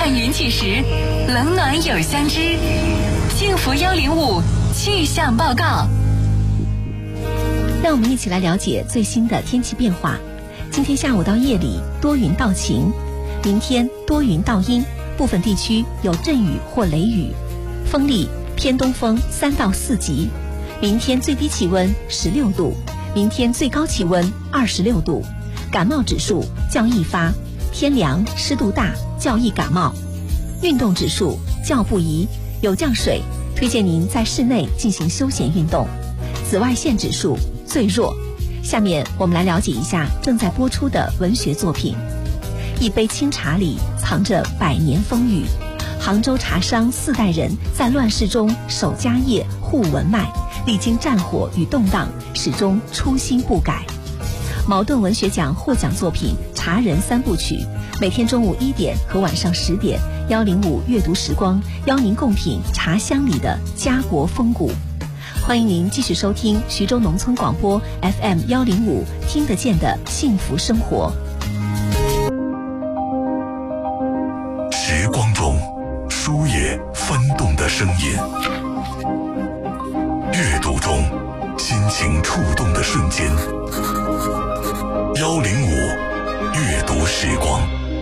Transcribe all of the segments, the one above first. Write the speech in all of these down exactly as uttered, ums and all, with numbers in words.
看云起时，冷暖有相知。幸福幺零五气象报告。 让我们一起来了解最新的天气变化。今天下午到夜里多云到晴，明天多云到阴，部分地区有阵雨或雷雨，风力偏东风三到四级。明天最低气温十六度，明天最高气温二十六度。感冒指数较易发，天凉湿度大，较易感冒。运动指数较不宜，有降水，推荐您在室内进行休闲运动。紫外线指数最弱。下面我们来了解一下正在播出的文学作品。一杯清茶里藏着百年风雨，杭州茶商四代人在乱世中守家业护文脉，历经战火与动荡，始终初心不改。茅盾文学奖获奖作品《茶人三部曲》，每天中午一点和晚上十点，幺零五阅读时光邀您共品茶香里的家国风骨。欢迎您继续收听徐州农村广播 F M 幺零五，听得见的幸福生活。 时光中书页翻动的声音，阅读中心情触动的瞬间。幺零五阅读时光。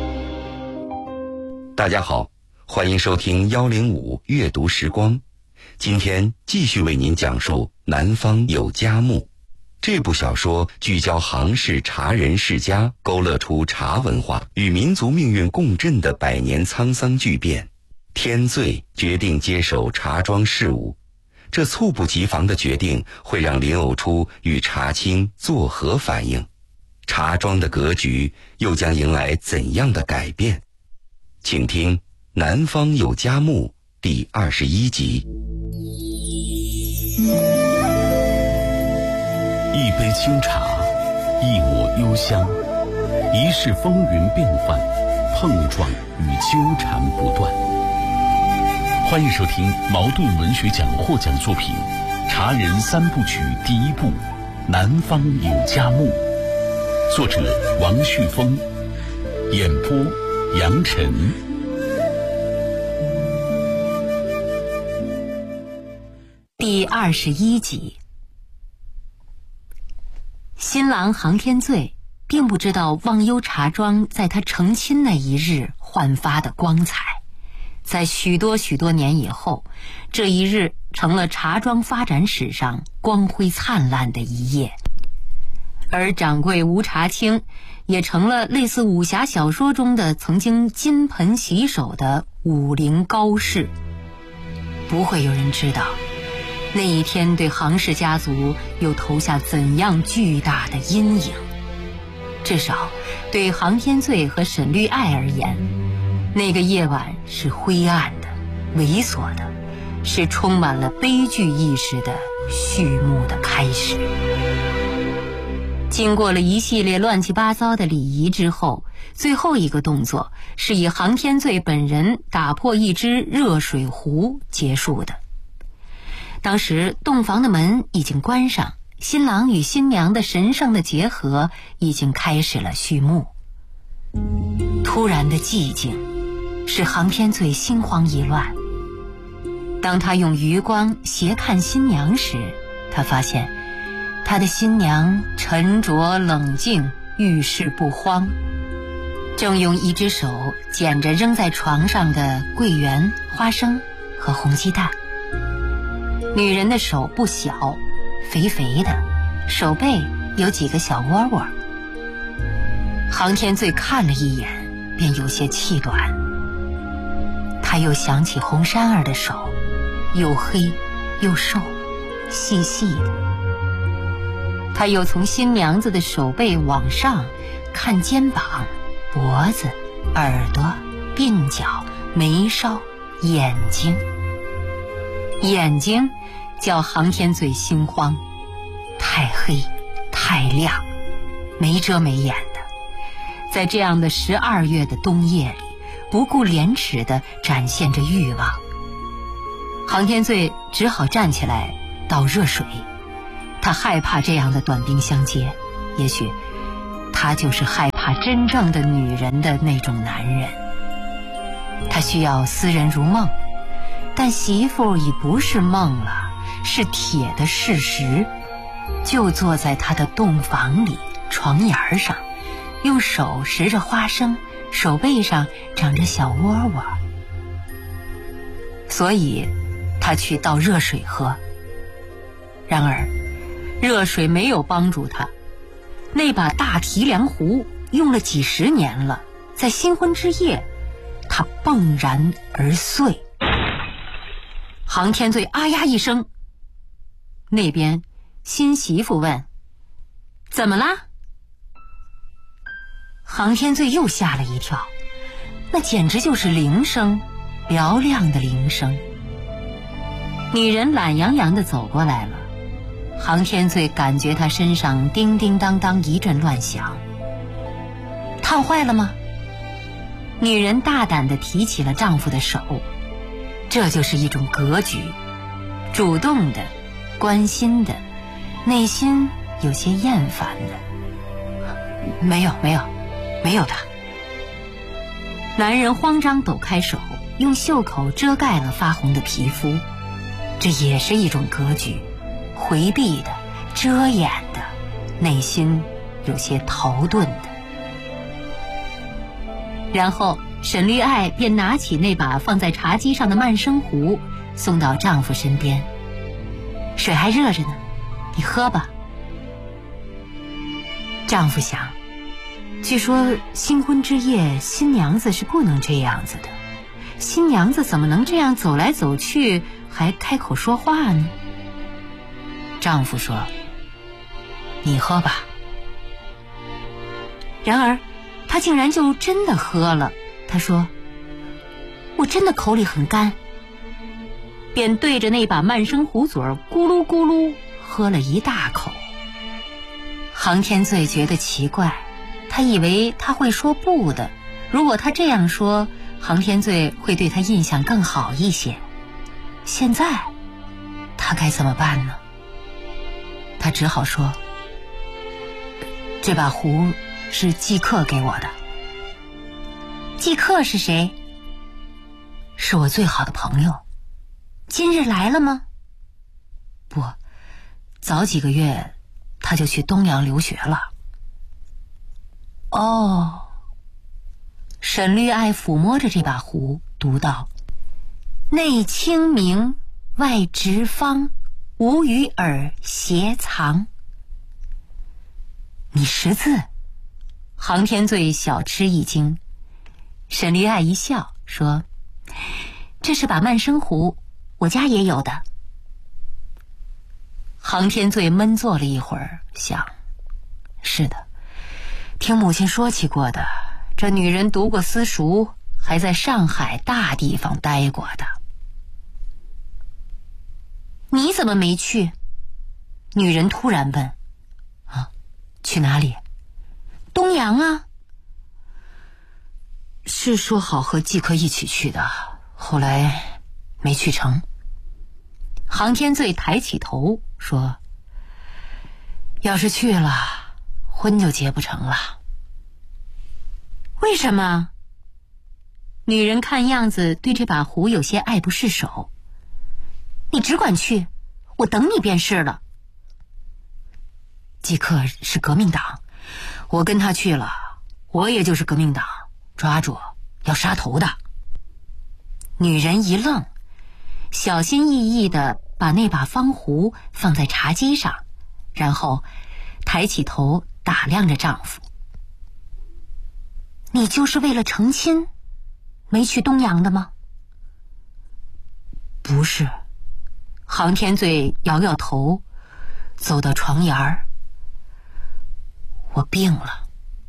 大家好，欢迎收听幺零五阅读时光。今天继续为您讲述《南方有佳木》这部小说，聚焦杭氏茶人世家，勾勒出茶文化与民族命运共振的百年沧桑巨变。天罪决定接手茶庄事务，这猝不及防的决定会让林藕初与茶青作何反应？茶庄的格局又将迎来怎样的改变？请听《南方有佳木》第二十一集。 一杯清茶，一抹幽香，一世风云变幻，碰撞与纠缠不断。欢迎收听茅盾文学奖获奖作品《茶人三部曲》第一部《南方有佳木》，作者王旭峰，演播杨晨。 第二十一集。新郎杭天醉并不知道忘忧茶庄在他成亲那一日焕发的光彩，在许多许多年以后，这一日成了茶庄发展史上光辉灿烂的一页。而掌柜吴茶青也成了类似武侠小说中的曾经金盆洗手的武林高士。不会有人知道那一天对杭氏家族又投下怎样巨大的阴影。至少对杭天醉和沈绿爱而言，那个夜晚是灰暗的，猥琐的，是充满了悲剧意识的序幕的开始。经过了一系列乱七八糟的礼仪之后，最后一个动作是以杭天醉本人打破一只热水壶结束的。当时洞房的门已经关上，新郎与新娘的神圣的结合已经开始了序幕。突然的寂静使杭天醉心慌意乱。当他用余光斜看新娘时，他发现他的新娘沉着冷静，遇事不慌，正用一只手捡着扔在床上的桂圆、花生和红鸡蛋。女人的手不小，肥肥的，手背有几个小窝窝。杭天醉看了一眼，便有些气短。他又想起红珊儿的手，又黑又瘦，细细的。他又从新娘子的手背往上看肩膀、脖子、耳朵、鬓角、眉梢、眼睛。眼睛叫杭天醉心慌，太黑太亮，没遮没掩的，在这样的十二月的冬夜里，不顾廉耻地展现着欲望。杭天醉只好站起来倒热水，他害怕这样的短兵相接，也许他就是害怕真正的女人的那种男人。 他需要私人如梦，但媳妇已不是梦了，是铁的事实。就坐在他的洞房里床沿上，用手拾着花生，手背上长着小窝窝。所以他去倒热水喝。然而热水没有帮助他，那把大提梁壶用了几十年了，在新婚之夜他迸然而碎。杭天罪啊呀一声，那边新媳妇问：怎么啦？杭天罪又吓了一跳，那简直就是铃声，嘹亮的铃声。女人懒洋洋地走过来了，杭天罪感觉她身上叮叮当当一阵乱响。烫坏了吗？女人大胆地提起了丈夫的手，这就是一种格局，主动的，关心的，内心有些厌烦的。没有没有没有的。男人慌张抖开手，用袖口遮盖了发红的皮肤，这也是一种格局，回避的，遮掩的，内心有些逃遁的。然后沈绿爱便拿起那把放在茶几上的曼生壶，送到丈夫身边。水还热着呢，你喝吧。丈夫想，据说新婚之夜新娘子是不能这样子的，新娘子怎么能这样走来走去还开口说话呢？丈夫说：你喝吧。然而他竟然就真的喝了。他说：我真的口里很干。便对着那把曼生壶嘴儿咕噜咕噜喝了一大口。杭天罪觉得奇怪，他以为他会说不的，如果他这样说，杭天罪会对他印象更好一些。现在他该怎么办呢？他只好说：这把壶是季克给我的。季克是谁？是我最好的朋友。今日来了吗？不，早几个月他就去东洋留学了。哦。沈绿爱抚摸着这把壶，读道：内清明，外直方，无与尔偕藏。你识字？杭天罪小吃一惊。沈绿爱一笑说：这是把曼生壶，我家也有的。杭天罪闷坐了一会儿，想：是的，听母亲说起过的，这女人读过私塾，还在上海大地方待过的。你怎么没去？女人突然问。啊，去哪里？东洋啊。是说好和季克一起去的，后来没去成。杭天罪抬起头说：要是去了，婚就结不成了。为什么？女人看样子对这把壶有些爱不释手。你只管去，我等你便是了。季克是革命党，我跟他去了，我也就是革命党，抓住要杀头的。女人一愣，小心翼翼地把那把方壶放在茶几上，然后抬起头打量着丈夫。你就是为了成亲没去东洋的吗？不是。杭天罪摇摇头，走到床沿儿。我病了。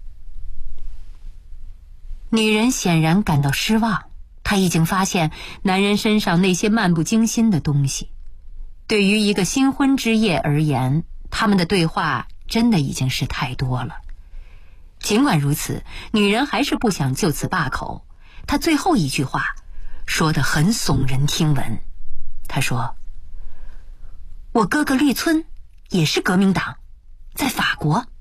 女人显然感到失望，她已经发现男人身上那些漫不经心的东西。对于一个新婚之夜而言，他们的对话真的已经是太多了。尽管如此，女人还是不想就此罢口。她最后一句话说得很耸人听闻。她说：我哥哥绿村也是革命党，在法国。